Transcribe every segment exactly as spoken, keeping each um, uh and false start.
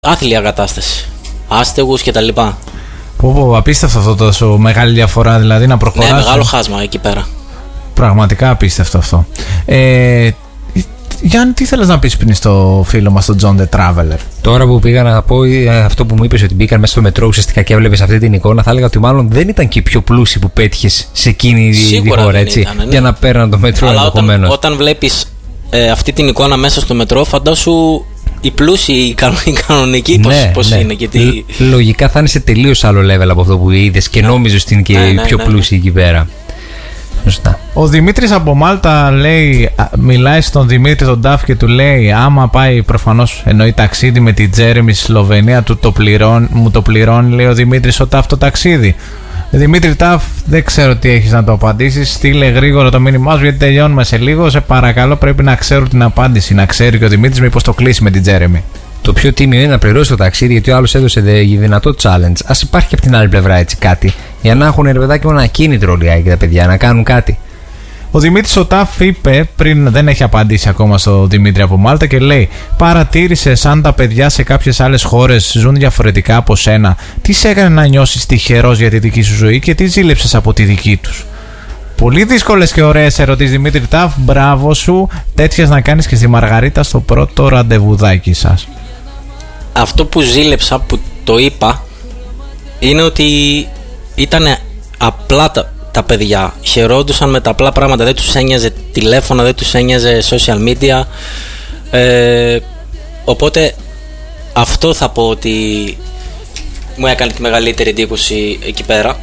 άθλια κατάσταση. Άστεγους κτλ. Πω, πω, απίστευτο αυτό, τόσο μεγάλη διαφορά δηλαδή να προχωράς. Ναι, μεγάλο χάσμα εκεί πέρα. Πραγματικά απίστευτο αυτό. Ε, Γιάννη, τι θέλεις να πεις πριν στο φίλο μας, τον John the Traveler? Τώρα που πήγα να πω αυτό που μου είπες, ότι μπήκαν μέσα στο μετρό ουσιαστικά και έβλεπες αυτή την εικόνα, θα έλεγα ότι μάλλον δεν ήταν και οι πιο πλούσιοι που πέτυχες σε εκείνη τη χώρα, έτσι. Ήταν, ναι. Για να παίρναν το μετρό ενδεχομένως. Όταν, όταν βλέπεις ε, αυτή την εικόνα μέσα στο μετρό, φαντάσου οι πλούσιοι, οι κανονικοί, πώς, ναι, πώς ναι. είναι. Γιατί... Λογικά θα είναι σε τελείως άλλο level από αυτό που είδες και ναι. νόμιζες ότι είναι και ναι, οι ναι, πιο ναι, πλούσιοι ναι. εκεί πέρα. Σωστά. Ο Δημήτρης από Μάλτα λέει, μιλάει στον Δημήτρη τον Ταφ και του λέει, άμα πάει, προφανώς εννοεί ταξίδι με την Τζέρεμι στη Σλοβενία, του το πληρών, μου το πληρώνει, λέει ο Δημήτρης ο Ταφ το ταξίδι. Δημήτρη Ταφ, δεν ξέρω τι έχεις να το απαντήσεις. Στείλε γρήγορα το μήνυμά σου γιατί τελειώνουμε σε λίγο. Σε παρακαλώ, πρέπει να ξέρω την απάντηση. Να ξέρει και ο Δημήτρης μήπως το κλείσει με την Τζέρεμι. Το πιο τίμιο είναι να πληρώσει το ταξίδι, γιατί ο άλλος έδωσε δυνατό challenge. Ας υπάρχει και από την άλλη πλευρά έτσι κάτι, για να έχουν ρε παιδάκι ένα κίνητρο λιγάκι τα παιδιά να κάνουν κάτι. Ο Δημήτρης ο Ταφ είπε πριν, δεν έχει απαντήσει ακόμα στο Δημήτρη από Μάλτα και λέει: παρατήρησες αν τα παιδιά σε κάποιες άλλες χώρες ζουν διαφορετικά από σένα? Τι σε έκανε να νιώσεις τυχερός για τη δική σου ζωή και τι ζήλεψες από τη δική τους? Πολύ δύσκολες και ωραίες ερωτήσεις, Δημήτρη Ταφ. Μπράβο σου. Τέτοιες να κάνεις και στη Μαργαρίτα στο πρώτο ραντεβουδάκι σας. Αυτό που ζήλεψα που το είπα είναι ότι ήταν απλά τα, τα παιδιά. Χαιρόντουσαν με τα απλά πράγματα. Δεν τους ένοιαζε τηλέφωνα, δεν τους ένοιαζε social media. Ε, οπότε αυτό θα πω ότι μου έκανε τη μεγαλύτερη εντύπωση εκεί πέρα.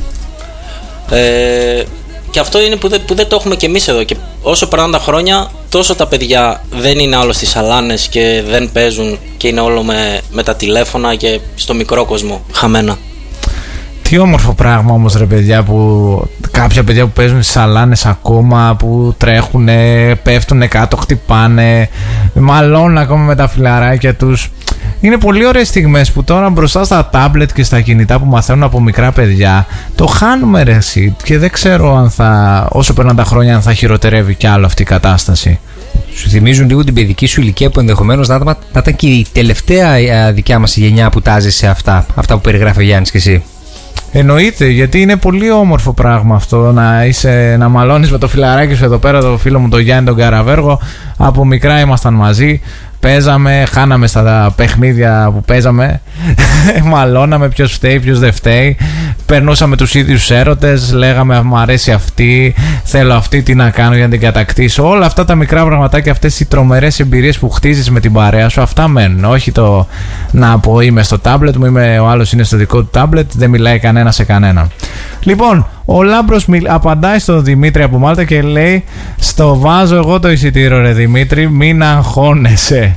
Ε, και αυτό είναι που δεν, που δεν το έχουμε κι εμείς εδώ. Και όσο περνάνε τα χρόνια, τόσο τα παιδιά δεν είναι άλλο στις σαλάνες και δεν παίζουν και είναι όλο με, με τα τηλέφωνα και στο μικρό κόσμο χαμένα. Τι όμορφο πράγμα όμως ρε παιδιά, που κάποια παιδιά που παίζουν στις σαλάνες ακόμα, που τρέχουνε, πέφτουνε κάτω, χτυπάνε, μαλώνουν ακόμα με τα φιλαράκια τους. Είναι πολύ ωραίες στιγμές που τώρα μπροστά στα τάμπλετ και στα κινητά που μαθαίνουν από μικρά παιδιά το χάνουμε ρε εσύ, και δεν ξέρω αν θα, όσο περνάνε τα χρόνια, αν θα χειροτερεύει κι άλλο αυτή η κατάσταση. Σου θυμίζουν λίγο την παιδική σου ηλικία που ενδεχομένως να, να ήταν και η τελευταία δικιά μας γενιά που τάζει σε αυτά, αυτά που περιγράφει ο Γιάννης και εσύ. Εννοείται, γιατί είναι πολύ όμορφο πράγμα αυτό να, είσαι, να μαλώνεις με το φιλαράκι σου εδώ πέρα, το φίλο μου τον Γιάννη τον Καραβέργο. Από μικρά ήμασταν μαζί, παίζαμε, χάναμε στα παιχνίδια που παίζαμε, μαλώναμε ποιος φταίει, ποιος δεν φταίει, περνούσαμε τους ίδιους έρωτες, λέγαμε μου αρέσει αυτή, θέλω αυτή, τι να κάνω για να την κατακτήσω. Όλα αυτά τα μικρά πραγματάκια, αυτές οι τρομερές εμπειρίες που χτίζεις με την παρέα σου, αυτά μένουν. Όχι το να πω είμαι στο τάμπλετ μου, είμαι, ο άλλος είναι στο δικό του τάμπλετ, δεν μιλάει κανένα σε κανέναν. Λοιπόν, ο Λάμπρος απαντάει στον Δημήτρη από Μάλτα και λέει: στο βάζω εγώ το εισιτήριο ρε Δημήτρη, μην αγχώνεσαι.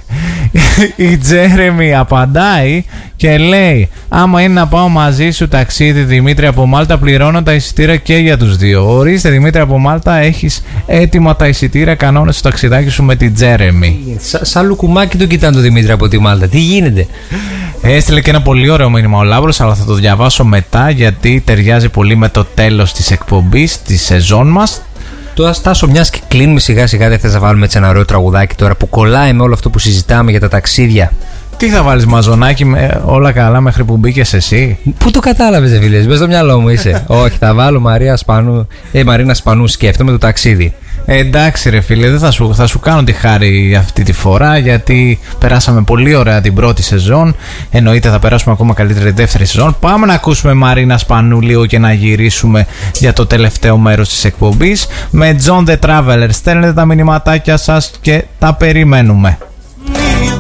Η Τζέρεμι απαντάει και λέει: άμα είναι να πάω μαζί σου ταξίδι Δημήτρη από Μάλτα, πληρώνω τα εισιτήρια και για τους δύο. Ορίστε Δημήτρη από Μάλτα, έχεις έτοιμα τα εισιτήρια, κανόνες στο ταξιδάκι σου με την Τζέρεμι. Σα, σαν λουκουμάκι τον κοιτάνε τον Δημήτρη από τη Μάλτα, τι γίνεται? Έστειλε και ένα πολύ ωραίο μήνυμα ο Λάμπρος, αλλά θα το διαβάσω μετά γιατί ταιριάζει πολύ με το τέλος της εκπομπής, της σεζόν μας. Τώρα Στάσο, μιας και κλείνουμε σιγά σιγά, δεν θες να βάλουμε έτσι ένα ωραίο τραγουδάκι τώρα που κολλάει με όλο αυτό που συζητάμε για τα ταξίδια? Τι θα βάλεις μαζονάκι, με όλα καλά μέχρι που μπήκες εσύ? Πού το κατάλαβες φίλε, μες στο μυαλό μου είσαι. Όχι, θα βάλω Μαρία Σπανού, ε, Μαρίνα Σπανού, σκέφτομαι το ταξίδι. Ε, εντάξει ρε φίλε, δεν θα σου, θα σου κάνω τη χάρη αυτή τη φορά, γιατί περάσαμε πολύ ωραία την πρώτη σεζόν. Εννοείται θα περάσουμε ακόμα καλύτερη τη δεύτερη σεζόν. Πάμε να ακούσουμε Μαρίνα Σπανού λίγο και να γυρίσουμε για το τελευταίο μέρος της εκπομπής με John the Traveler. Στέλνετε τα μηνυματάκια σας και τα περιμένουμε.